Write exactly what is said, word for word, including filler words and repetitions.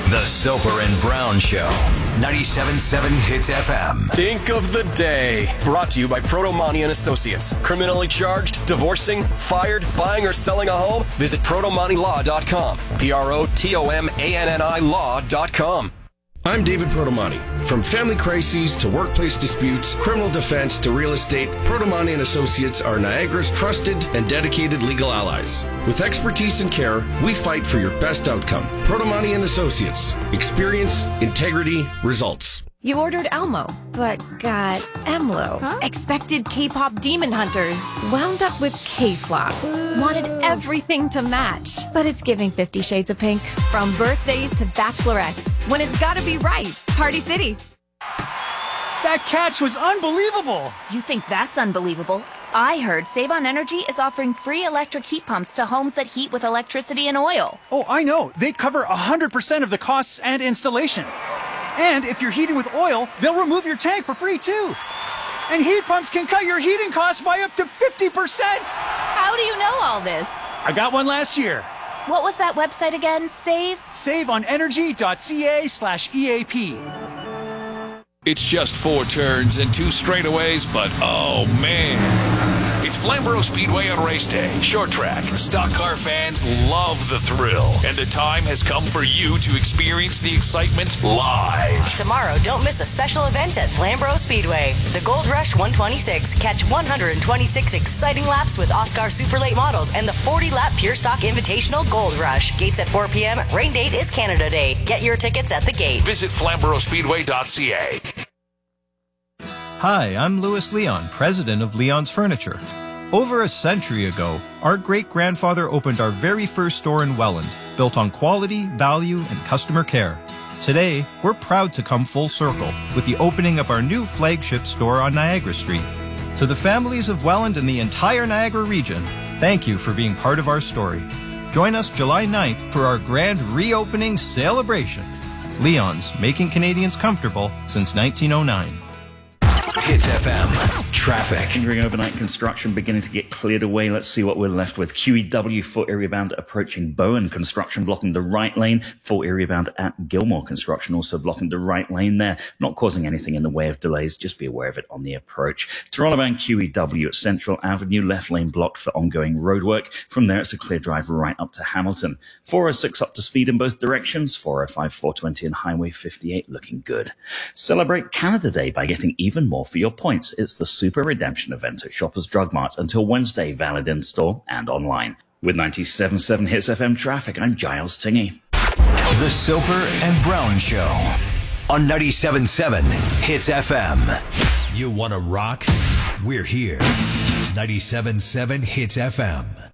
The Soper and Brown Show. ninety-seven point seven Hits F M. Dink of the day. Brought to you by Protomani and Associates. Criminally charged, divorcing, fired, buying or selling a home? Visit protomani law dot com. P R O T O M A N N I law dot com. I'm David Protomani. From family crises to workplace disputes, criminal defense to real estate, Protomani and Associates are Niagara's trusted and dedicated legal allies. With expertise and care, we fight for your best outcome. Protomani and Associates. Experience, integrity, results. You ordered Elmo, but got Emlo. Huh? Expected K-pop demon hunters, wound up with K-flops. Wanted everything to match, but it's giving Fifty Shades of Pink. From birthdays to bachelorettes, when it's gotta be right, Party City. That catch was unbelievable! You think that's unbelievable? I heard Save on Energy is offering free electric heat pumps to homes that heat with electricity and oil. Oh, I know. They cover one hundred percent of the costs and installation. And if you're heating with oil, they'll remove your tank for free, too. And heat pumps can cut your heating costs by up to fifty percent. How do you know all this? I got one last year. What was that website again? Save? save on energy dot c a slash E A P. It's just four turns and two straightaways, but oh man. It's Flamborough Speedway on race day. Short track. Stock car fans love the thrill. And the time has come for you to experience the excitement live. Tomorrow, don't miss a special event at Flamborough Speedway. The Gold Rush one twenty-six. Catch one hundred twenty-six exciting laps with Oscar Super Late models and the forty lap Pure Stock Invitational Gold Rush. Gates at four p.m. Rain date is Canada Day. Get your tickets at the gate. Visit flamborough speedway dot c a. Hi, I'm Louis Leon, president of Leon's Furniture. Over a century ago, our great-grandfather opened our very first store in Welland, built on quality, value, and customer care. Today, we're proud to come full circle with the opening of our new flagship store on Niagara Street. To the families of Welland and the entire Niagara region, thank you for being part of our story. Join us July ninth for our grand reopening celebration. Leon's, making Canadians comfortable since nineteen oh nine. Hits F M. Traffic. Continuing overnight construction beginning to get cleared away. Let's see what we're left with. Q E W full area bound approaching Bowen. Construction blocking the right lane. Full area bound at Gilmore. Construction also blocking the right lane there. Not causing anything in the way of delays. Just be aware of it on the approach. Toronto bound Q E W at Central Avenue. Left lane blocked for ongoing roadwork. From there, it's a clear drive right up to Hamilton. four oh six up to speed in both directions. four oh five, four twenty and Highway fifty-eight looking good. Celebrate Canada Day by getting even more for your points. It's the Super Redemption event at Shoppers Drug Mart until Wednesday, valid in store and online. With ninety-seven point seven Hits F M traffic, I'm Giles Tingey. The Soper and Brown Show on ninety-seven point seven Hits F M. You want to rock? We're here. ninety-seven point seven Hits F M.